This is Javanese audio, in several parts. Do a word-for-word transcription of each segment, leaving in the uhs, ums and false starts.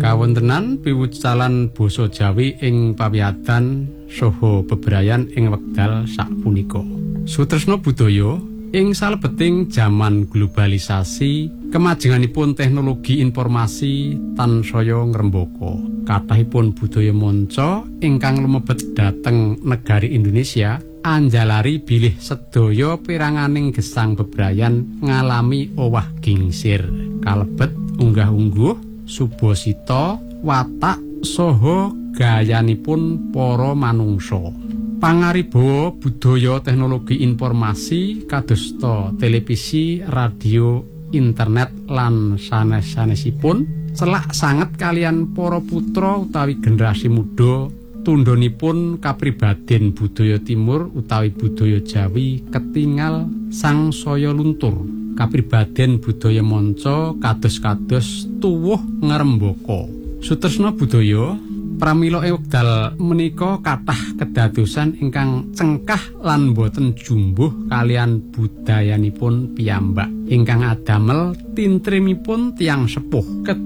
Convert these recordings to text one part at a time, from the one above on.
Kawontenan piwucalan basa Jawi ing pawiyatan saha bebrayan ing wekdal sapunika. Sutresna budaya ing salebeting jaman globalisasi, kemajenganipun teknologi informasi tansaya ngrembaka. Kathahipun budaya manca ingkang lumebet dhateng negari Indonesia anjalari bilih sedaya piranganing gesang bebrayan ngalami owah gingsir. Kalebet unggah-ungguh, subasita, watak saha gayanipun para manungsa. Pangaribawa budaya teknologi informasi kadosta televisi, radio, internet lan sanes-sanesipun celak sanget kalian para putra utawi generasi muda tundhonipun kapribaden budaya timur utawi budaya Jawi ketingal sangsaya luntur. Kapribaden budaya manca kados-kados tuwuh ngrembaka. Sutresna budaya pramila ing wekdal menika kathah kedadosan ingkang cengkah lan boten jumbuh kalian budayanipun piyambak ingkang adamel tintrimipun tiyang sepuh.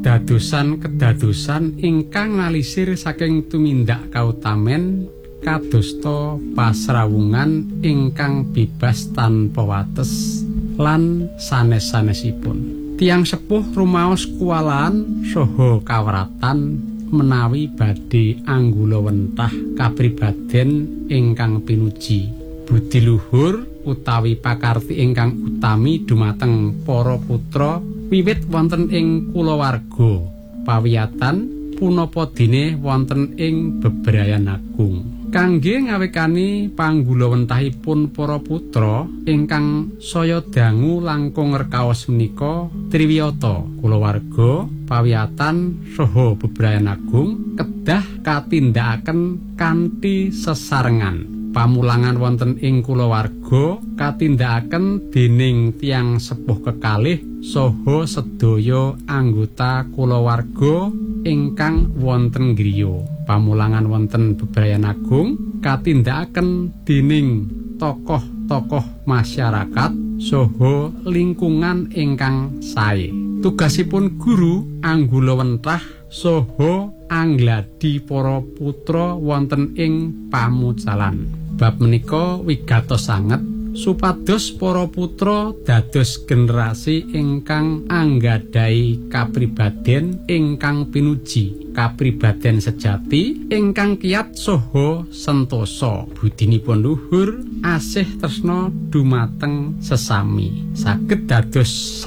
Kedadosan-kedadosan ingkang nalisir saking tumindak kautamen kadosta pasrawungan ingkang bebas tanpa wates lan sanes-sanesipun. Tiyang sepuh rumaos kuwalan saha kawratan menawi badhe anggula wentah kapribaden ingkang pinuji. Budi luhur utawi pakarti ingkang utami dumateng para putra wiwit wonten ing kulawarga pawiyatan punapa dene wonten ing bebrayan agung. Kangge ngawekani panggulawentahipun para putra ingkang saya dangu langkung rekaos menika triwiyata kulawarga pawiyatan saha bebrayan agung kedah katindakaken kanthi sesarengan. Pamulangan wonten ing kulawarga katindakaken dening tiyang sepuh kekalih saha sedaya anggota kulawarga ingkang wonten griya. Pamulangan wonten bebrayan agung katindakaken dening tokoh-tokoh masyarakat saha lingkungan ingkang sae. Tugasipun guru anggulawentah saha angladi para putra wonten ing pamucalan. Bab menika wigatos sanget supados para putra dados generasi ingkang anggadhahi kapribaden ingkang pinuji, kapribaden sejati ingkang kiyat saha sentosa, budinipun luhur, asih tresna dumateng sesami, saged dados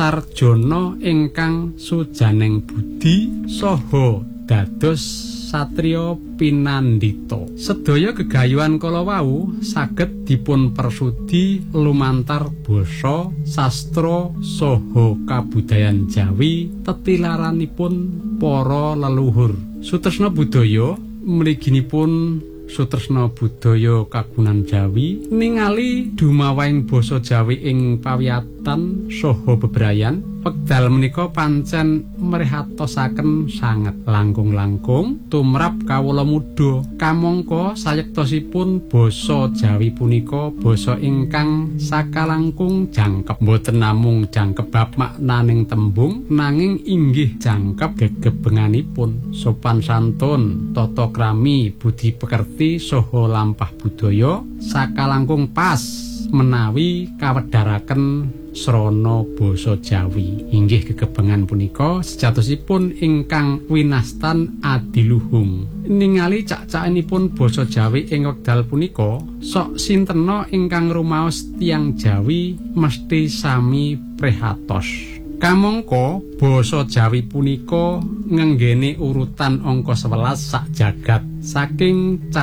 sarjana ingkang sujaning budi saha dados satriya pinandhita. Sedaya gegayuhan kala wau saged dipun persudi lumantar basa, sastra saha kabudayan Jawi tetilaranipun para leluhur. Sutresna budaya mliginipun sutresna budaya kagunan Jawi ningali dumawahing basa Jawi ing pawiyatan saha bebrayan wekdal menika pancen mrihatosaken sanget langkung-langkung tumrap kawula muda. Kamangka sayektosipun basa Jawi punika basa ingkang sakalangkung jangkep, boten namung jangkep bab maknaning tembung nanging inggih jangkep gegebenganipun, sopan santun, tata krami, budi pekerti saha lampah budaya sakalangkung pas menawi kawedharaken srana basa Jawi. Inggih gegebengan punika sejatosipun ingkang winastan adiluhung. Ningali cak-cakanipun basa Jawi ing wekdal punika, sok sintena ingkang rumaos tiyang Jawi mesti sami prihatos. Kamangka basa Jawi punika ngenggeni urutan angka sewelas sak jagat saking